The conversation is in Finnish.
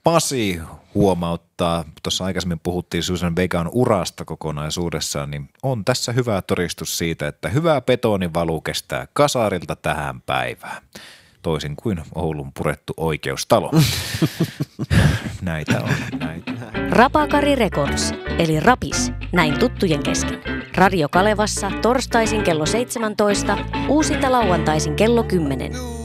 Pasi huomauttaa, tuossa aikaisemmin puhuttiin Susan Vegan urasta kokonaisuudessaan, niin on tässä hyvä todistus siitä, että hyvä betonivalu kestää kasarilta tähän päivään. Toisin kuin Oulun purettu oikeustalo. Näitä on, näitä. Rapakari Records, eli Rapis, näin tuttujen kesken. Radio Kalevassa torstaisin kello 17, uusinta lauantaisin kello 10.